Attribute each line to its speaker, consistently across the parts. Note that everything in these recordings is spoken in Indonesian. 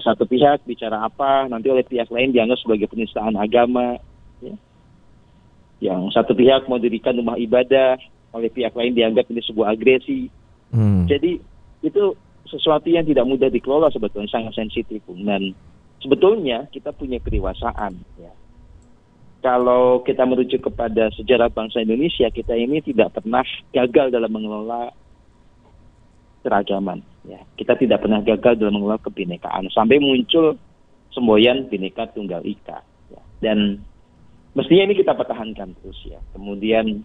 Speaker 1: satu pihak bicara apa, nanti oleh pihak lain dianggap sebagai penistaan agama. Ya. Yang satu pihak mau dirikan rumah ibadah, oleh pihak lain dianggap ini sebuah agresi. Jadi itu sesuatu yang tidak mudah dikelola sebetulnya, sangat sensitif. Dan sebetulnya kita punya kedewasaan. Ya. Kalau kita merujuk kepada sejarah bangsa Indonesia, kita ini tidak pernah gagal dalam mengelola keragaman. Ya. Kita tidak pernah gagal dalam mengelola kebinekaan. Sampai muncul semboyan Bhinneka Tunggal Ika. Ya. Dan mestinya ini kita pertahankan terus ya. Kemudian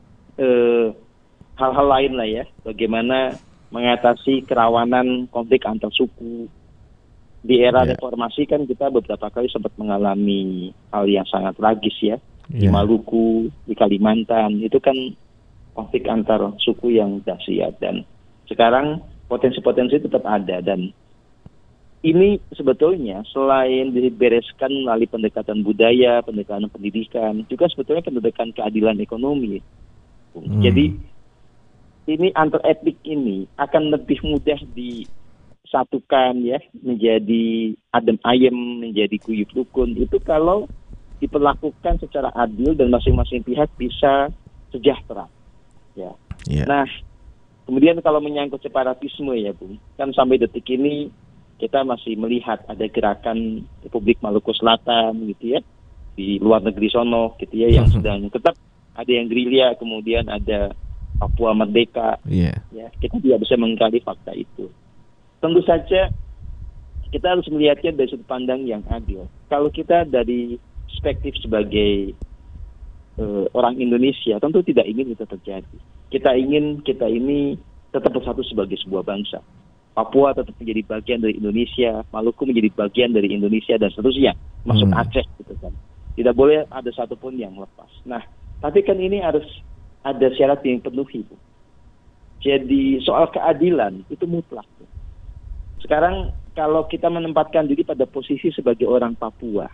Speaker 1: hal-hal lain lah ya. Bagaimana mengatasi kerawanan konflik antar suku. Di era reformasi kan kita beberapa kali sempat mengalami hal yang sangat tragis ya. Di Maluku, di Kalimantan, itu kan konflik antar suku yang dahsyat. Dan sekarang potensi-potensi tetap ada. Dan ini sebetulnya selain dibereskan melalui pendekatan budaya, pendekatan pendidikan, juga sebetulnya pendekatan keadilan ekonomi. Jadi ini antar etnik ini akan lebih mudah disatukan ya, menjadi adem ayem, menjadi guyup rukun. Itu kalau diperlakukan secara adil dan masing-masing pihak bisa sejahtera. Ya. Nah, kemudian kalau menyangkut separatisme ya Bung, kan sampai detik ini kita masih melihat ada gerakan Republik Maluku Selatan gitu ya, di luar negeri sono gitu ya, yang sedang tetap ada yang gerilya, kemudian ada Papua Merdeka. Ya, kita tidak bisa mengingkari fakta itu. Tentu saja kita harus melihatnya dari sudut pandang yang adil. Kalau kita dari perspektif sebagai orang Indonesia, tentu tidak ingin itu terjadi. Kita ingin kita ini tetap bersatu sebagai sebuah bangsa. Papua tetap menjadi bagian dari Indonesia, Maluku menjadi bagian dari Indonesia, dan seterusnya, masuk Aceh gitu kan. Tidak boleh ada satupun yang lepas. Nah, tapi kan ini harus ada syarat yang dipenuhi, Bu. Jadi soal keadilan itu mutlak. Bu. Sekarang kalau kita menempatkan diri pada posisi sebagai orang Papua,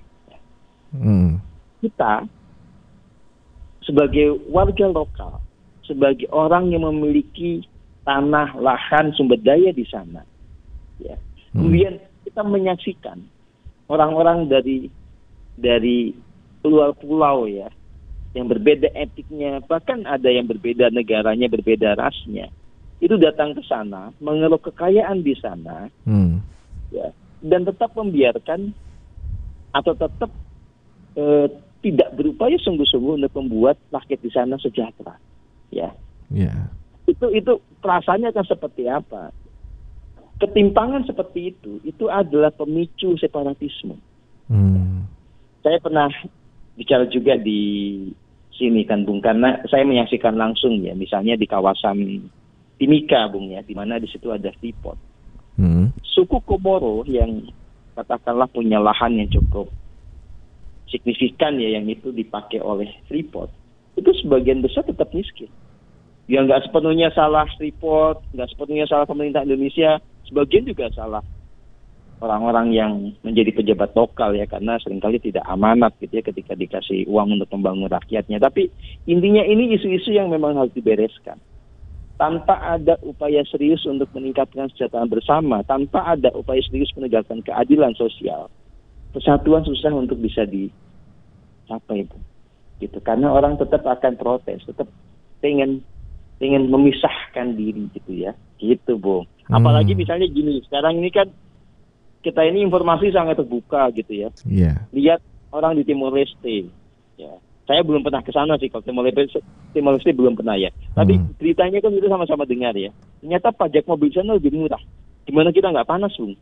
Speaker 1: kita sebagai warga lokal, sebagai orang yang memiliki tanah, lahan, sumber daya di sana, ya. Kemudian kita menyaksikan orang-orang dari luar pulau ya, yang berbeda etiknya, bahkan ada yang berbeda negaranya, berbeda rasnya, itu datang ke sana, mengelola kekayaan di sana, ya, dan tetap membiarkan atau tetap tidak berupaya sungguh-sungguh untuk membuat rakyat di sana sejahtera, ya. Itu perasaannya akan seperti apa? Ketimpangan seperti itu adalah pemicu separatisme. Saya pernah bicara juga di sini kan Bung, karena saya menyaksikan langsung ya, misalnya di kawasan Timika Bung ya, di mana di situ ada Freeport. Suku Komoro yang katakanlah punya lahan yang cukup signifikan ya, yang itu dipakai oleh Freeport, itu sebagian besar tetap miskin. Ya nggak sepenuhnya salah Freeport, nggak sepenuhnya salah pemerintah Indonesia, sebagian juga salah orang-orang yang menjadi pejabat lokal ya, karena seringkali tidak amanat gitu ya ketika dikasih uang untuk membangun rakyatnya. Tapi intinya ini isu-isu yang memang harus dibereskan. Tanpa ada upaya serius untuk meningkatkan kesejahteraan bersama, tanpa ada upaya serius menegakkan keadilan sosial, persatuan susah untuk bisa dicapai, Bu. Gitu. Karena orang tetap akan protes, tetap pengen memisahkan diri gitu ya. Gitu, Bu. Apalagi misalnya gini, sekarang ini kan kita ini informasi sangat terbuka gitu ya. Lihat orang di Timor Leste. Ya. Saya belum pernah ke sana sih, kalau Timor Leste belum pernah ya. Tapi beritanya kan itu sama-sama dengar ya. Ternyata pajak mobil sana lebih murah. Gimana kita nggak panas, Bung?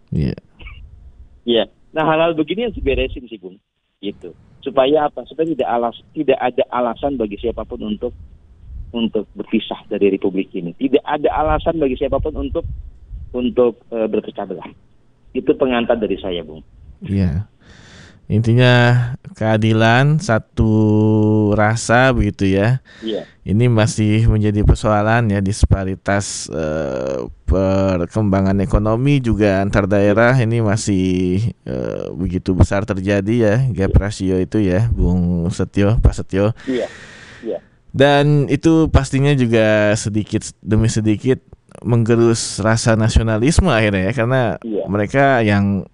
Speaker 1: Ya. Nah, hal-hal begini yang diberesin sih, Bung. Gitu. Supaya apa? Supaya tidak ada alasan bagi siapapun untuk berpisah dari Republik ini. Tidak ada alasan bagi siapapun untuk berpecah belah. Itu pengantar dari saya, Bung.
Speaker 2: Iya. Intinya keadilan, satu rasa begitu ya. Ini masih menjadi persoalan ya, disparitas perkembangan ekonomi juga antar daerah ini masih begitu besar terjadi ya, gap rasio itu ya, Bung Setio, Pak Setio. Dan itu pastinya juga sedikit demi sedikit menggerus rasa nasionalisme akhirnya ya, karena mereka yang